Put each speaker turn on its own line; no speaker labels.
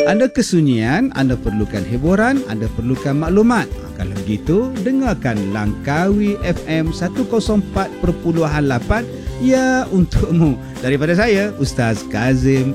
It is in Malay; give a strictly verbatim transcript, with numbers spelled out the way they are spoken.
Anda kesunyian, anda perlukan hiburan, anda perlukan maklumat. Kalau begitu, dengarkan Langkawi F M seratus empat perpuluhan lapan, ya untukmu. Daripada saya, Ustaz Kazim